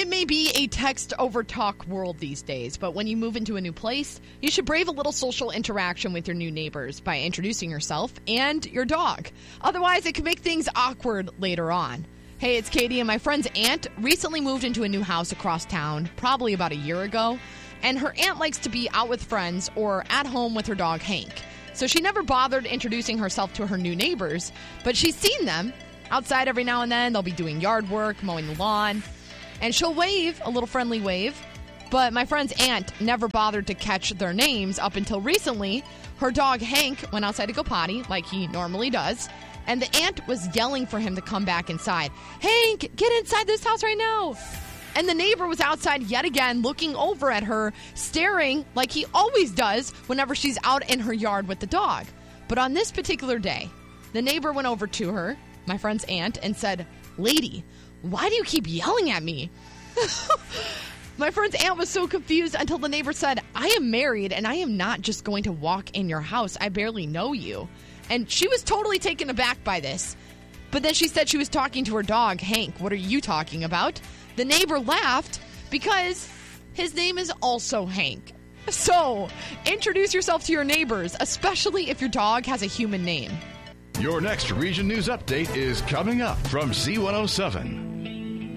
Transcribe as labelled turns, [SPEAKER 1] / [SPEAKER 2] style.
[SPEAKER 1] It may be a text over talk world these days, but when you move into a new place, you should brave a little social interaction with your new neighbors by introducing yourself and your dog. Otherwise, it can make things awkward later on. Hey, it's Katie, and my friend's aunt recently moved into a new house across town, probably about a year ago, and her aunt likes to be out with friends or at home with her dog, Hank. So she never bothered introducing herself to her new neighbors, but she's seen them outside every now and then. They'll be doing yard work, mowing the lawn. And she'll wave, a little friendly wave, but my friend's aunt never bothered to catch their names up until recently. Her dog, Hank, went outside to go potty, like he normally does, and the aunt was yelling for him to come back inside. Hank, get inside this house right now! And the neighbor was outside yet again, looking over at her, staring like he always does whenever she's out in her yard with the dog. But on this particular day, the neighbor went over to her, my friend's aunt, and said, "Lady, why do you keep yelling at me?" My friend's aunt was so confused until the neighbor said, "I am married and I am not just going to walk in your house. I barely know you." And she was totally taken aback by this. But then she said she was talking to her dog, Hank. What are you talking about? The neighbor laughed because his name is also Hank. So, introduce yourself to your neighbors, especially if your dog has a human name.
[SPEAKER 2] Your next Region News Update is coming up from Z107.